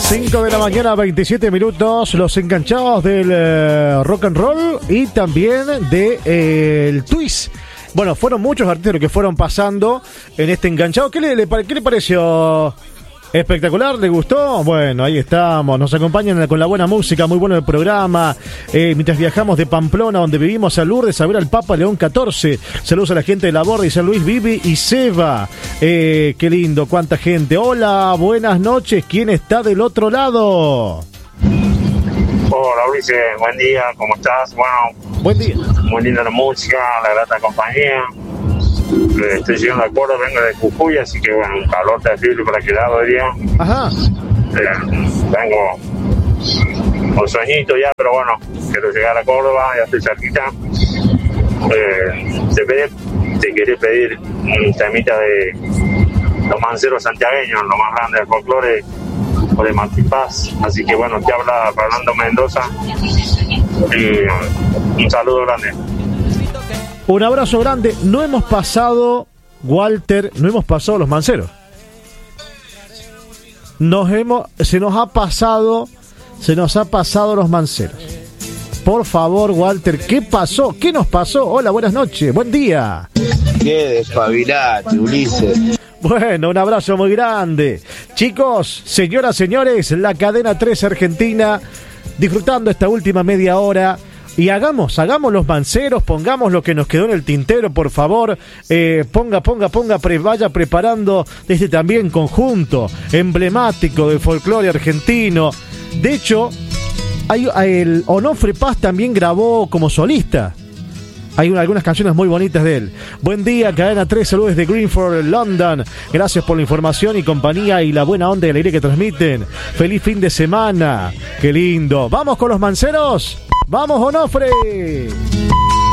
5 de la mañana, 27 minutos, los enganchados del rock and roll y también del twist. Bueno, fueron muchos artistas los que fueron pasando en este enganchado. ¿Qué le pareció? Espectacular, ¿le gustó? Bueno, ahí estamos, nos acompañan con la buena música, muy bueno el programa, mientras viajamos de Pamplona, donde vivimos, a Lourdes, a ver al Papa León XIV. Saludos a la gente de La Borda y San Luis, Vivi y Seba. Qué lindo, cuánta gente. Hola, buenas noches, ¿quién está del otro lado? Hola Ulises, buen día, ¿cómo estás? Bueno, buen día. Muy linda la música, la grata compañía. Estoy llegando al puerto, vengo de Jujuy, así que bueno, un calor terrible por aquel lado hoy día. Ajá. Vengo con sueñito ya, pero bueno, quiero llegar a Córdoba, ya estoy cerquita. Te quería pedir un temita de los manceros santiagueños, lo más grande del folclore, o de Martín Paz. Así que bueno, te habla Fernando Mendoza y un saludo grande. Un abrazo grande. No hemos pasado, Walter, no hemos pasado los manceros. Se nos ha pasado los manceros. Por favor, Walter, ¿qué pasó? ¿Qué nos pasó? Hola, buenas noches, buen día. Qué despabilate, Ulises. Bueno, un abrazo muy grande. Chicos, señoras, señores, la cadena 3 Argentina, disfrutando esta última media hora. Y hagamos los manceros, pongamos lo que nos quedó en el tintero, por favor. Vaya preparando este también conjunto emblemático del folclore argentino. De hecho, el Onofre Paz también grabó como solista. Hay algunas canciones muy bonitas de él. Buen día, cadena 3, saludos de Greenford, London. Gracias por la información y compañía y la buena onda y alegría que transmiten. Feliz fin de semana. Qué lindo. ¿Vamos con los manceros? ¡Vamos, Onofre!